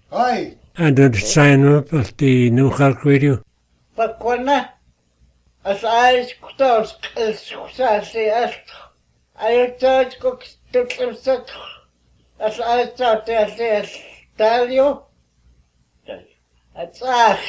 Hi. And then sign up at the New York Radio. Pakwana. As I start sasi as I start cook to set. As I start as tell you. That's us.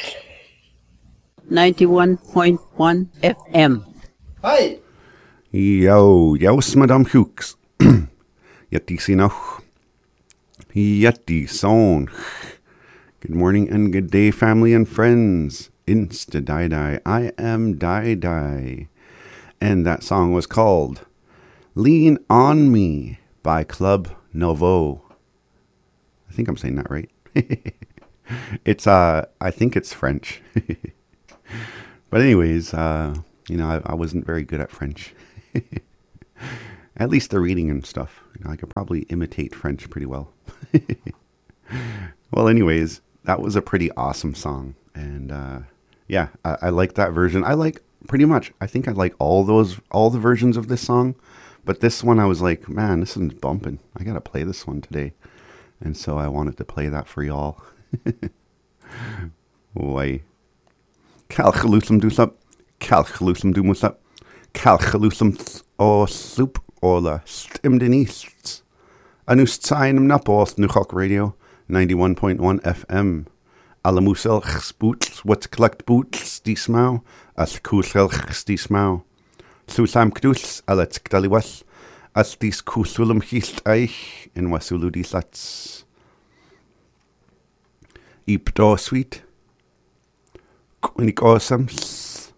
91.1 FM. Hi. Jous Madame Hooks. Yeti Sinoch. Yeti Son. Good morning and good day, family and friends. Insta Die. I am Die. And that song was called Lean On Me by Club Nouveau. I think I'm saying that right. It's, I think it's French. But anyways, I wasn't very good at French. At least the reading and stuff. I could probably imitate French pretty well. Well, anyways, that was a pretty awesome song. And I like that version. I like pretty much, I think I like all the versions of this song. But this one I was like, man, this one's bumping. I got to play this one today. And so I wanted to play that for y'all. Why? Calchalusum dusap. Calchalusum dumusap. Calchalusum o soup ola stimdenist. Anus tsainum napos Nuchok Radio 91.1 FM. Alamusel spoots what's collect boots dismau as kusel dismau. Susam kdus alets kdaliwas as dis kusulum hist eich in wasuludisats. Ipdo sweet. Quinik awesomes.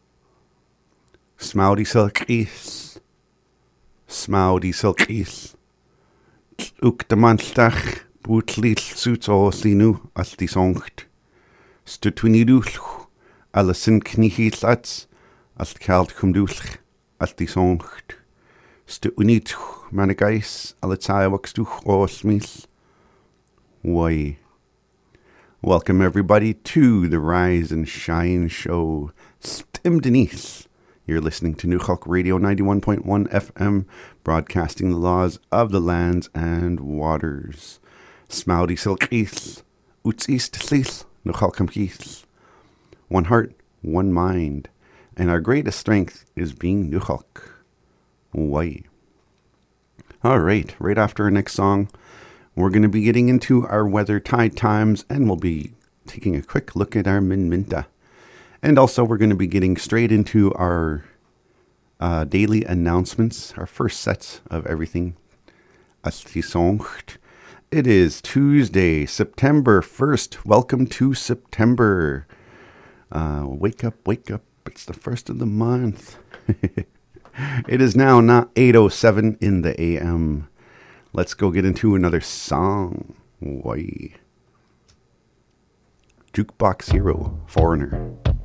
Smoudy silk is. Smoudy silk is. Ook de manstach. Boetliel suits o sinu as die songt. Stutwinidulch. Alle sin knihislats. As kalt kumdulch. As die songt. Stutwinidch. Manegais. Alle taiwakstuch o smis. Why? Welcome, everybody, to the Rise and Shine Show. Stim Denise. You're listening to New York Radio 91.1 FM, broadcasting the laws of the lands and waters. Smoudy silk east, uts east sleeth, New York keith. One heart, one mind, and our greatest strength is being New York. Why? All right after our next song, we're going to be getting into our weather tide times, and we'll be taking a quick look at our minminta. And also, we're going to be getting straight into our daily announcements, our first sets of everything. It is Tuesday, September 1st. Welcome to September. Wake up. It's the first of the month. It is now not 8:07 in the AM. Let's go get into another song. Why? Jukebox Hero, Foreigner.